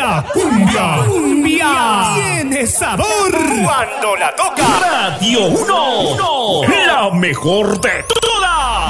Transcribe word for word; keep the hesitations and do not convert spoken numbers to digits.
La cumbia, cumbia, tiene sabor cuando la toca Radio uno, la mejor de